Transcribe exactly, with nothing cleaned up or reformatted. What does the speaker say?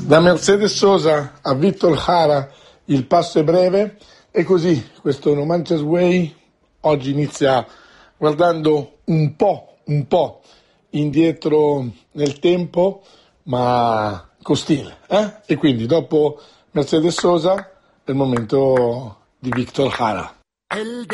Da Mercedes Sosa a Victor Jara il passo è breve e così questo No Manches Way oggi inizia guardando un po', un po' indietro nel tempo, ma con stile. Eh? E quindi dopo Mercedes Sosa è il momento di Victor Jara.